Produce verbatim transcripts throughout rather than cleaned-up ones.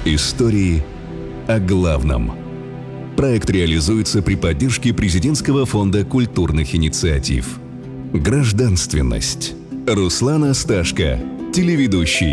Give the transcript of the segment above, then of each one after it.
Истории о главном. Проект реализуется при поддержке Президентского фонда культурных инициатив. Гражданственность. Руслан Асташко, телеведущий.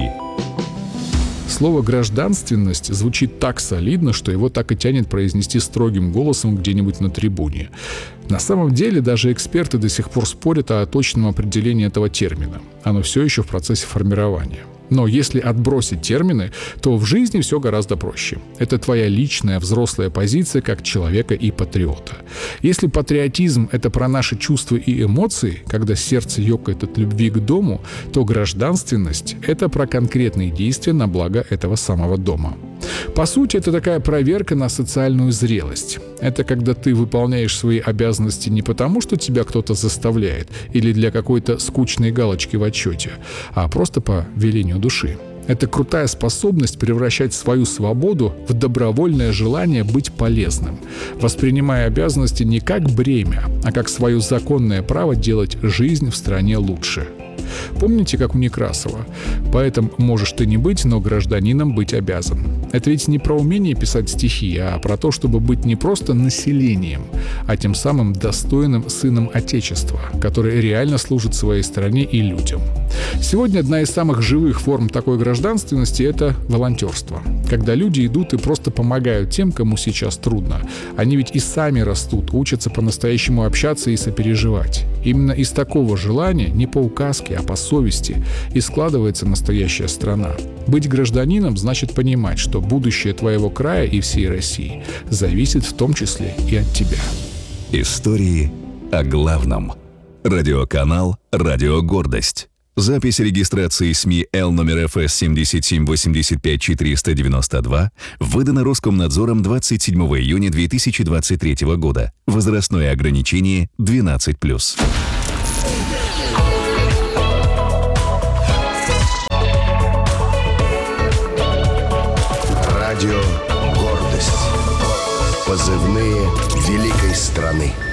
Слово «гражданственность» звучит так солидно, что его так и тянет произнести строгим голосом где-нибудь на трибуне. На самом деле даже эксперты до сих пор спорят о точном определении этого термина. Оно все еще в процессе формирования. Но если отбросить термины, то в жизни все гораздо проще. Это твоя личная взрослая позиция как человека и патриота. Если патриотизм — это про наши чувства и эмоции, когда сердце ёкает от любви к дому, то гражданственность — это про конкретные действия на благо этого самого дома. По сути, это такая проверка на социальную зрелость. Это когда ты выполняешь свои обязанности не потому, что тебя кто-то заставляет или для какой-то скучной галочки в отчете, а просто по велению души. Это крутая способность превращать свою свободу в добровольное желание быть полезным, воспринимая обязанности не как бремя, а как свое законное право делать жизнь в стране лучше. Помните, как у Некрасова? Поэтом можешь ты не быть, но гражданином быть обязан. Это ведь не про умение писать стихи, а про то, чтобы быть не просто населением, а тем самым достойным сыном Отечества, который реально служит своей стране и людям. Сегодня одна из самых живых форм такой гражданственности — это волонтерство. Когда люди идут и просто помогают тем, кому сейчас трудно. Они ведь и сами растут, учатся по-настоящему общаться и сопереживать. Именно из такого желания, не по указке, а по совести, и складывается настоящая страна. Быть гражданином значит понимать, что будущее твоего края и всей России зависит в том числе и от тебя. Истории о главном. Радиоканал «Радио Гордость». Запись регистрации СМИ Л номер Эф Эс семь семь восемь пять четыре девять два выдана Роскомнадзором двадцать седьмого июня две тысячи двадцать третьего года. Возрастное ограничение двенадцать плюс. Радио «Гордость». Позывные великой страны.